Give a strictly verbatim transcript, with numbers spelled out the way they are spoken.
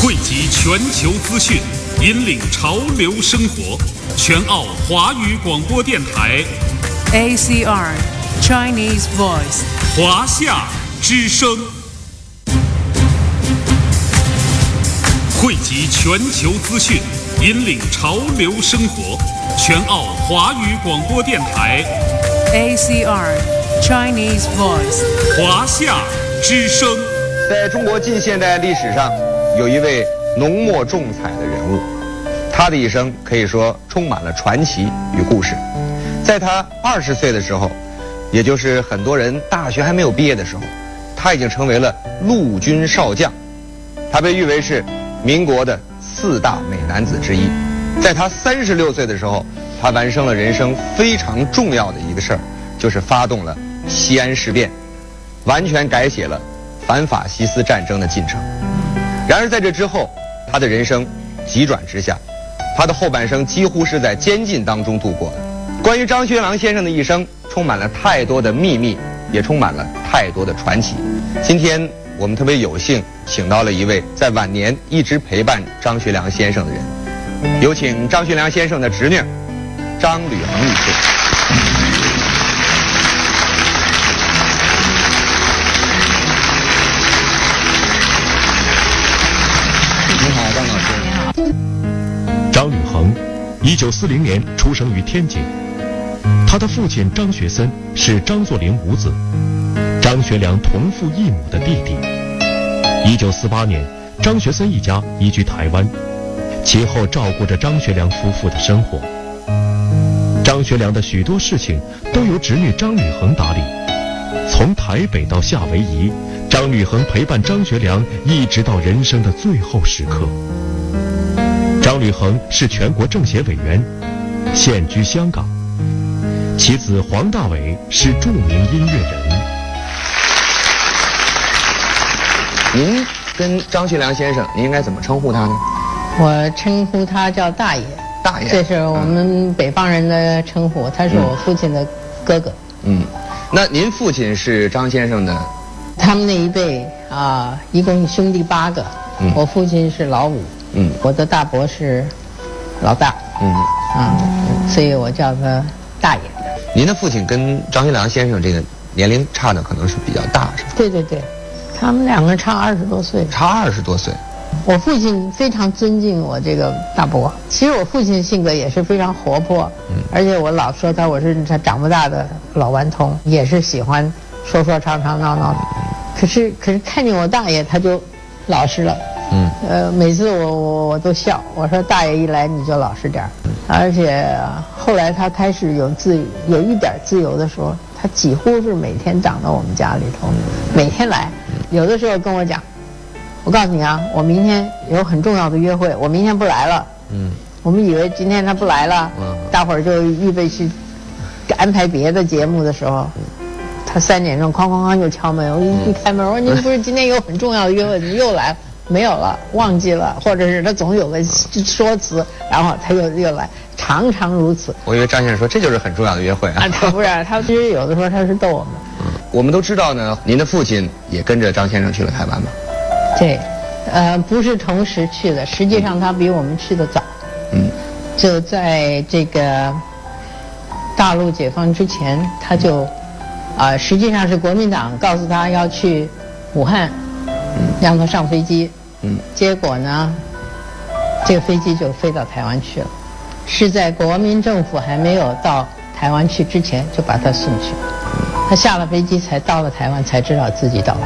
汇集全球资讯，引领潮流生活。全澳华语广播电台 A C R Chinese Voice 华夏之声，汇集全球资讯，引领潮流生活。全澳华语广播电台 A C R Chinese Voice 华夏之声。 在中国近现代历史上，有一位浓墨重彩的人物，他的一生可以说充满了传奇与故事。在他二十岁的时候，也就是很多人大学还没有毕业的时候，他已经成为了陆军少将。他被誉为是民国的四大美男子之一。在他三十六岁的时候，他完成了人生非常重要的一个事儿，就是发动了西安事变，完全改写了反法西斯战争的进程。然而在这之后，他的人生急转直下，他的后半生几乎是在监禁当中度过的。关于张学良先生的一生，充满了太多的秘密，也充满了太多的传奇。今天我们特别有幸请到了一位在晚年一直陪伴张学良先生的人，有请张学良先生的侄女张吕恒女士。 张吕恒，一九四零年出生于天津。他的父亲张学森是张作霖五子，张学良同父异母的弟弟。一九四八年，张学森一家移居台湾，其后照顾着张学良夫妇的生活。张学良的许多事情都由侄女张吕恒打理，从台北到夏威夷，张吕恒陪伴张学良一直到人生的最后时刻。张吕恒是全国政协委员，现居香港。其子黄大炜是著名音乐人。 您跟张学良先生，您应该怎么称呼他呢？ 我称呼他叫大爷。 大爷， 这是我们北方人的称呼，他是我父亲的哥哥。 嗯，那您父亲是张先生的？ 他们那一辈啊，一共兄弟八个，嗯、我父亲是老五。嗯，我的大伯是老大，嗯啊，所以我叫他大爷。 您的父亲跟张学良先生这个年龄差的可能是比较大，是吧？ 对对对，他们两个差二十多岁。 差二十多岁。 我父亲非常尊敬我这个大伯。其实我父亲性格也是非常活泼，嗯，而且我老说他我是他长不大的老顽童，也是喜欢说说唱唱闹闹的。可是可是看见我大爷他就老实了。嗯，呃，每次我我我都笑，我说大爷一来你就老实点儿，而且后来他开始有自有一点自由的时候，他几乎是每天长到我们家里头，每天来，有的时候跟我讲，我告诉你啊，我明天有很重要的约会，我明天不来了。嗯，我们以为今天他不来了，嗯，大伙儿就预备去安排别的节目的时候。他三点钟哐哐哐就敲门，我一一开门，我说您不是今天有很重要的约会，怎么又来了？没有了，忘记了，或者是他总有个说辞，然后他又又来，常常如此。 我以为张先生说这就是很重要的约会啊。 啊，他不是，他其实有的时候他是逗我们。 嗯，我们都知道呢，您的父亲也跟着张先生去了台湾嘛。 对，呃，不是同时去的，实际上他比我们去的早。嗯，就在这个大陆解放之前，他就啊、呃，实际上是国民党告诉他要去武汉。让他上飞机，嗯，结果呢，这个飞机就飞到台湾去了，是在国民政府还没有到台湾去之前就把他送去，他下了飞机才到了台湾，才知道自己到了。